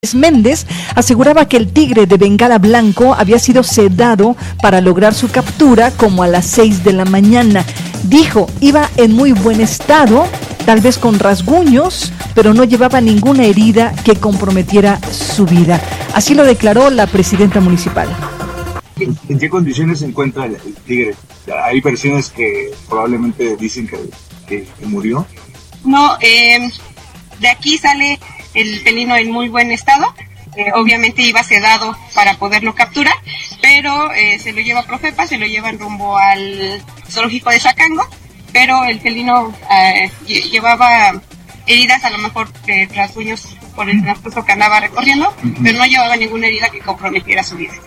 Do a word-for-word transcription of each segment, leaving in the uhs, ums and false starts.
Méndez aseguraba que el tigre de Bengala blanco había sido sedado para lograr su captura como a las seis de la mañana. Dijo, iba en muy buen estado, tal vez con rasguños, pero no llevaba ninguna herida que comprometiera su vida. Así lo declaró la presidenta municipal. ¿En qué condiciones se encuentra el tigre? Hay versiones que probablemente dicen que, que, que murió. No, eh, de aquí sale el felino en muy buen estado. Eh, obviamente iba sedado para poderlo capturar, pero eh, se lo lleva a Profepa, se lo llevan rumbo al zoológico de Zacango, pero el felino eh, llevaba heridas, a lo mejor de rasguños por el transcurso que andaba recorriendo, uh-huh. pero no llevaba ninguna herida que comprometiera su vida.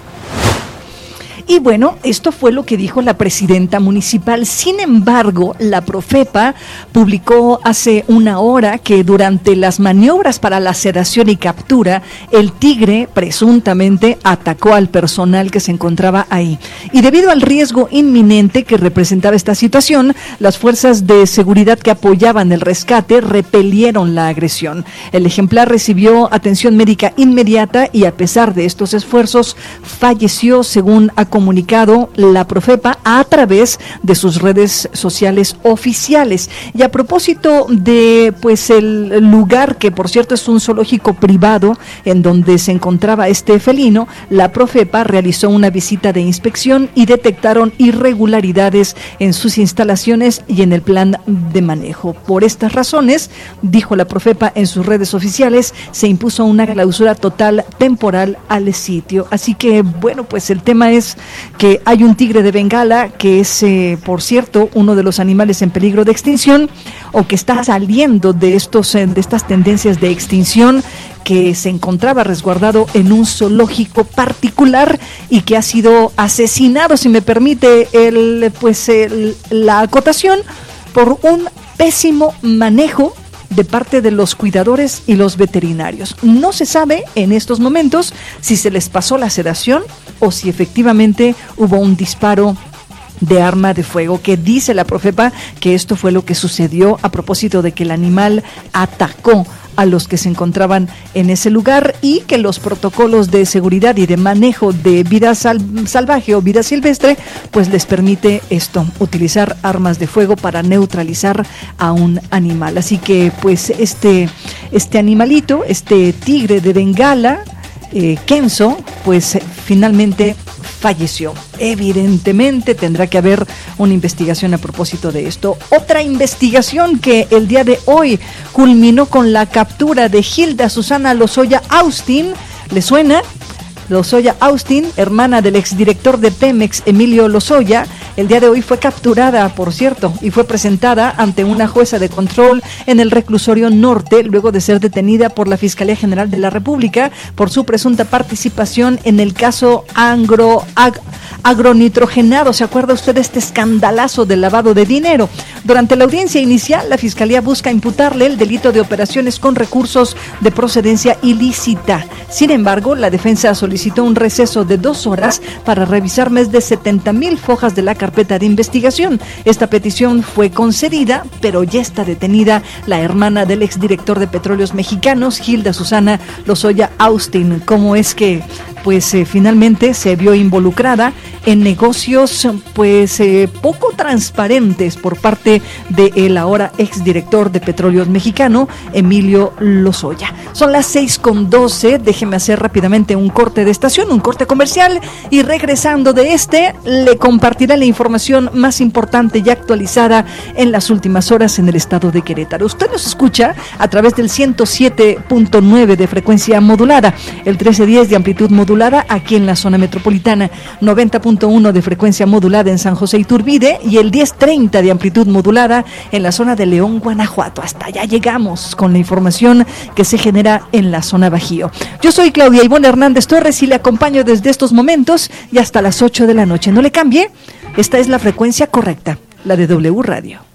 Y bueno, esto fue lo que dijo la presidenta municipal. Sin embargo, la Profepa publicó hace una hora que durante las maniobras para la sedación y captura, el tigre presuntamente atacó al personal que se encontraba ahí. Y debido al riesgo inminente que representaba esta situación, las fuerzas de seguridad que apoyaban el rescate repelieron la agresión. El ejemplar recibió atención médica inmediata y a pesar de estos esfuerzos, falleció, según ha comunicado la Profepa a través de sus redes sociales oficiales. Y a propósito de pues el lugar, que por cierto es un zoológico privado en donde se encontraba este felino, la Profepa realizó una visita de inspección y detectaron irregularidades en sus instalaciones y en el plan de manejo. Por estas razones, dijo la Profepa en sus redes oficiales, se impuso una clausura total temporal al sitio. Así que bueno, pues el tema es que hay un tigre de Bengala que es, eh, por cierto, uno de los animales en peligro de extinción o que está saliendo de estos eh, de estas tendencias de extinción, que se encontraba resguardado en un zoológico particular y que ha sido asesinado, si me permite el pues el, la acotación, por un pésimo manejo de parte de los cuidadores y los veterinarios. No se sabe en estos momentos si se les pasó la sedación o si efectivamente hubo un disparo de arma de fuego, que dice la Profepa que esto fue lo que sucedió a propósito de que el animal atacó a los que se encontraban en ese lugar y que los protocolos de seguridad y de manejo de vida sal, salvaje o vida silvestre pues les permite esto, utilizar armas de fuego para neutralizar a un animal. Así que pues este, este animalito, este tigre de Bengala, eh, Kenzo, pues finalmente falleció. Evidentemente tendrá que haber una investigación a propósito de esto. Otra investigación que el día de hoy culminó con la captura de Hilda Susana Lozoya Austin. ¿Le suena? Lozoya Austin, hermana del exdirector de Pemex, Emilio Lozoya, el día de hoy fue capturada, por cierto, y fue presentada ante una jueza de control en el reclusorio norte, luego de ser detenida por la Fiscalía General de la República por su presunta participación en el caso angro, ag, agronitrogenado. ¿Se acuerda usted de este escandalazo de lavado de dinero? Durante la audiencia inicial, la Fiscalía busca imputarle el delito de operaciones con recursos de procedencia ilícita. Sin embargo, la defensa solicitó un receso de dos horas para revisar más de setenta mil fojas de la carpeta de investigación. Esta petición fue concedida, pero ya está detenida la hermana del exdirector de Petróleos Mexicanos, Hilda Susana Lozoya Austin. ¿Cómo es que pues eh, finalmente se vio involucrada en negocios pues eh, poco transparentes por parte de el ahora exdirector de Petróleos Mexicano, Emilio Lozoya? Son las seis con doce, déjeme hacer rápidamente un corte de estación, un corte comercial, y regresando de este, le compartiré la información más importante y actualizada en las últimas horas en el estado de Querétaro. Usted nos escucha a través del ciento siete punto nueve de frecuencia modulada, el trece diez de amplitud modulada aquí en la zona metropolitana, noventa punto uno de frecuencia modulada en San José Iturbide y el diez treinta de amplitud modulada en la zona de León, Guanajuato. Hasta allá llegamos con la información que se genera en la zona Bajío. Yo soy Claudia Ivonne Hernández Torres y le acompaño desde estos momentos y hasta las ocho de la noche. No le cambie, esta es la frecuencia correcta, la de W Radio.